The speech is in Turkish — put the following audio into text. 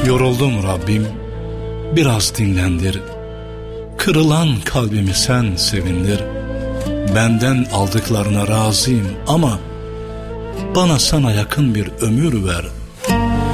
Yoruldum Rabbim, biraz dinlendir. Kırılan kalbimi sen sevindir. Benden aldıklarına razıyım ama bana sana yakın bir ömür ver.